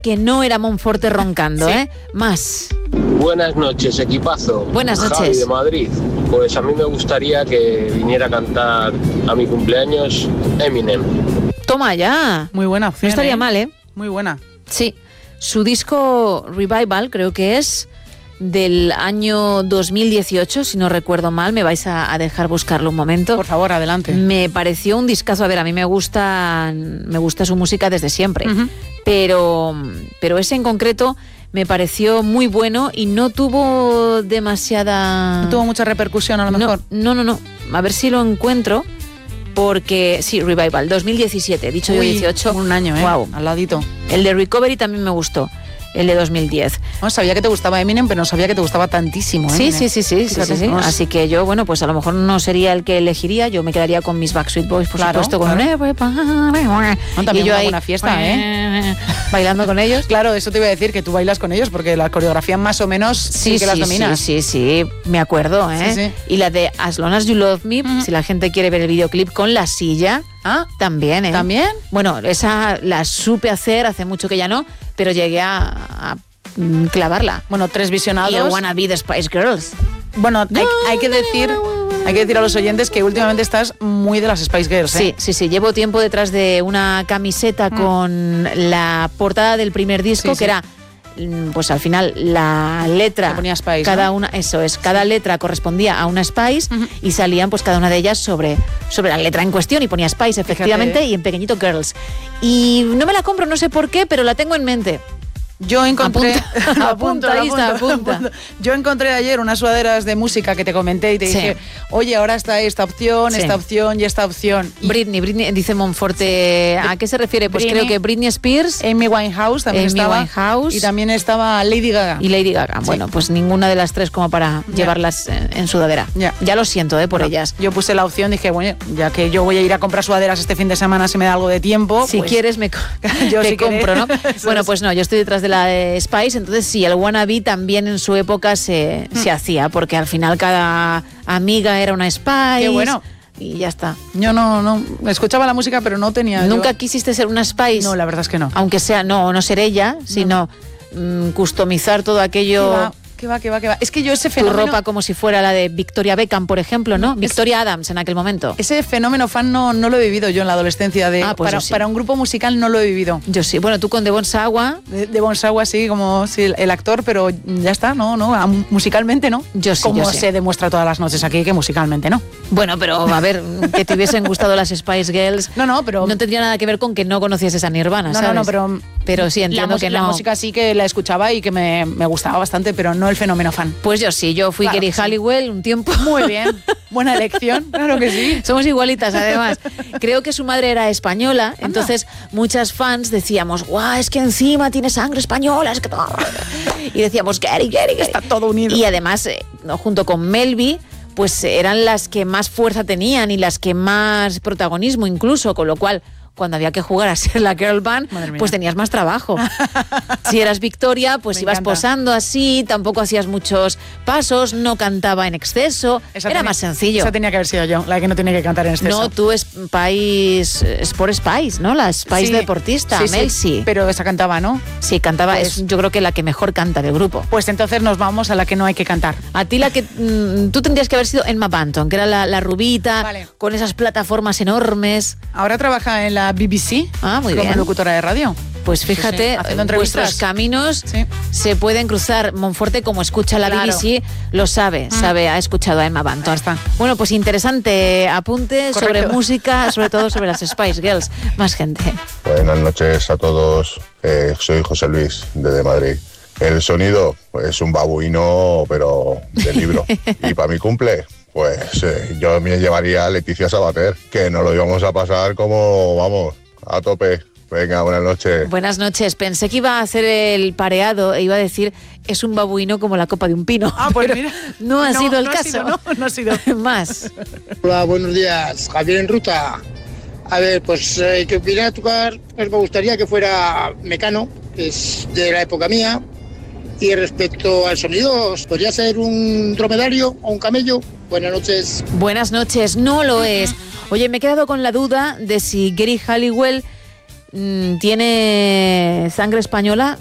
que no era Monforte roncando, Sí. Más. Buenas noches, equipazo. Buenas noches. Javi de Madrid. Pues a mí me gustaría que viniera a cantar a mi cumpleaños Eminem. Toma ya. Muy buena opción. No estaría mal, ¿eh? Muy buena. Sí. Su disco Revival creo que es del año 2018, si no recuerdo mal. Me vais a dejar buscarlo un momento. Por favor, adelante. Me pareció un discazo. A ver, a mí me gusta su música desde siempre. Ujú. Pero ese en concreto me pareció muy bueno y no tuvo demasiada... No tuvo mucha repercusión, a lo mejor. No. A ver si lo encuentro. Porque, sí, Revival, 2017, dicho yo Uy, 18. un año, ¿eh? Wow. Al ladito. El de Recovery también me gustó, el de 2010. No, sabía que te gustaba Eminem, pero no sabía que te gustaba tantísimo. Sí. Fíjate, no es- Así que yo, bueno, pues a lo mejor no sería el que elegiría. Yo me quedaría con mis Backstreet Boys, por Claro, supuesto, con claro. un... también y yo una ahí, buena fiesta, bailando con ellos. Claro, eso te iba a decir, que tú bailas con ellos, porque la coreografía más o menos sí que las dominas. Sí, me acuerdo, ¿eh? Sí. Y la de As Long As You Love Me, si la gente quiere ver el videoclip con la silla, Ah, también, ¿eh? ¿también? Bueno, esa la supe hacer, hace mucho que ya no, pero llegué a clavarla. Bueno, tres visionados. Y I Wanna Be the Spice Girls. Bueno, hay que decir a los oyentes que últimamente estás muy de las Spice Girls, ¿eh? Sí. Llevo tiempo detrás de una camiseta con la portada del primer disco, Sí. que era, pues al final, la letra. Que ponía Spice, cada ¿no? una, eso es, cada letra correspondía a una Spice y salían pues cada una de ellas sobre la letra en cuestión y ponía Spice, efectivamente, Fíjate. y en pequeñito Girls. Y no me la compro, no sé por qué, pero la tengo en mente. Yo encontré... Apunta, apunta. Yo encontré ayer unas sudaderas de música que te comenté y te Sí. dije, oye, ahora está esta opción, Sí. esta opción y esta opción. Y Britney, dice Monforte. ¿A qué se refiere? Pues Britney. creo que Britney Spears Amy Winehouse también Amy estaba. Winehouse. Y también estaba Lady Gaga. y Lady Gaga. Bueno, pues ninguna de las tres como para llevarlas en sudadera. Ya. Lo siento por ellas. Yo puse la opción, dije, bueno, ya que yo voy a ir a comprar sudaderas este fin de semana, si me da algo de tiempo. Si pues, quieres, yo te si compro, ¿no? quieres. Bueno, pues no, yo estoy detrás de la de Spice, entonces sí, el Wannabe también en su época se hacía, porque al final cada amiga era una Spice. Qué bueno. Y ya está. Yo no escuchaba la música, pero no tenía. ¿Nunca yo- quisiste ser una Spice? No, la verdad es que no. Aunque sea, no ser ella, sino customizar todo aquello... ¿Qué va? Es que yo ese Tu fenómeno... ropa como si fuera la de Victoria Beckham, por ejemplo, ¿no? Victoria Adams en aquel momento. Ese fenómeno fan no lo he vivido yo en la adolescencia. Pues yo sí. Para un grupo musical no lo he vivido. Yo sí. Bueno, tú con Devon Sawa, De Bonsawa sí, como sí, el actor, pero ya está, no, musicalmente no. Yo sí, Como yo sí. se demuestra todas las noches aquí que musicalmente no. bueno, pero a ver, que te hubiesen gustado las Spice Girls. No, pero... No tendría nada que ver con que no conocieses a Nirvana, ¿sabes? No, pero... Pero sí, entiendo que no. La música sí que la escuchaba y que me gustaba bastante, pero no el fenómeno fan. Pues yo sí, yo fui Claro Geri que sí. Halliwell un tiempo. Muy bien, buena elección, claro que sí. Somos igualitas, además. Creo que su madre era española, entonces muchas fans decíamos, guau, es que encima tiene sangre española, es que... Y decíamos, Geri. Está todo unido. Y además, junto con Melby, pues eran las que más fuerza tenían y las que más protagonismo incluso, con lo cual... Cuando había que jugar a ser la girl band, Madre mía. pues tenías más trabajo. Si eras Victoria, pues Me ibas encanta. posando así, tampoco hacías muchos pasos, no cantaba en exceso, era más sencillo. Esa tenía que haber sido yo, la que no tenía que cantar en exceso. No, tú es Sport Spice, ¿no? La Spice Sí, deportista, Mel sí. Pero esa cantaba, ¿no? Sí, cantaba, Pues- es yo creo que la que mejor canta del grupo. Pues entonces nos vamos a la que no hay que cantar. A ti la que... tú tendrías que haber sido Emma Bunton, que era la rubita, Vale. con esas plataformas enormes. Ahora trabaja en la BBC Muy como bien. locutora de radio. Pues fíjate, haciendo entrevistas. vuestros caminos Sí. se pueden cruzar. Monforte, como escucha la Claro. BBC, lo sabe, ha escuchado a Emma Bunton. Ahí está. Bueno, pues interesante apunte sobre Correcto. música, sobre todo sobre las Spice Girls. Más gente. Buenas noches a todos, soy José Luis desde Madrid. El sonido es un babuino, pero de libro. Y para mi cumple, pues yo me llevaría a Leticia Sabater, que nos lo íbamos a pasar como, vamos, a tope. Venga, buenas noches. Buenas noches. Pensé que iba a hacer el pareado e iba a decir es un babuino como la copa de un pino. Pues Pero mira. no ha sido el no ha caso. sido, no ha sido. Más. Hola, buenos días. Javier en ruta. A ver, pues que viniera a tocar, pues me gustaría que fuera Mecano, que es de la época mía. Y respecto al sonido, ¿podría ser un dromedario o un camello? Buenas noches. Buenas noches. No lo es. Oye, me he quedado con la duda de si Geri Halliwell tiene sangre española